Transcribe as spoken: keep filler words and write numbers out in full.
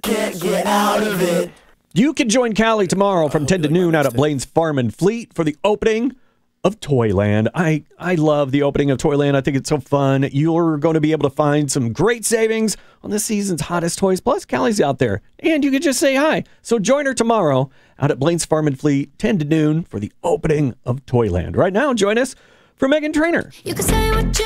can't get out of it. You can join Callie tomorrow from ten to noon out at Blaine's Farm and Fleet for the opening of Toyland. I, I love the opening of Toyland. I think it's so fun. You're going to be able to find some great savings on this season's hottest toys. Plus, Callie's out there, and you can just say hi. So join her tomorrow out at Blaine's Farm and Fleet, ten to noon, for the opening of Toyland. Right now, join us for Meghan Trainor. You can say what you